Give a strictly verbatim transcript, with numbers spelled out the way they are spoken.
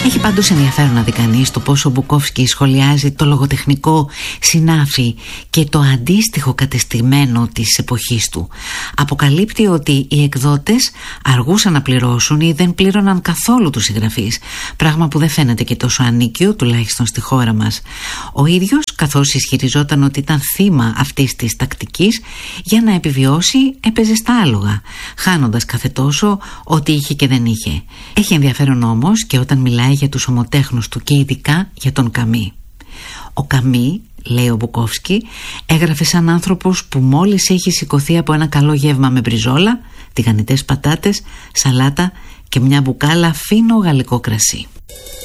Έχει πάντως ενδιαφέρον να δει κανείς το πόσο ο Μπουκόφσκι σχολιάζει το λογοτεχνικό συνάφι και το αντίστοιχο κατεστημένο της εποχής του. Αποκαλύπτει ότι οι εκδότες αργούσαν να πληρώσουν ή δεν πλήρωναν καθόλου τους συγγραφείς, πράγμα που δεν φαίνεται και τόσο ανίκιο, τουλάχιστον στη χώρα μας. Ο ίδιος, καθώς ισχυριζόταν ότι ήταν θύμα αυτής της τακτικής, για να επιβιώσει έπαιζε στα άλογα, χάνοντας κάθε τόσο ό,τι είχε και δεν είχε. Έχει ενδιαφέρον όμως και όταν μιλάει για τους ομοτέχνους του και ειδικά για τον Καμί. Ο Καμί, λέει ο Μπουκόφσκι, έγραφε σαν άνθρωπος που μόλις έχει σηκωθεί από ένα καλό γεύμα με μπριζόλα, τηγανιτές πατάτες, σαλάτα και μια μπουκάλα φίνο γαλλικό κρασί.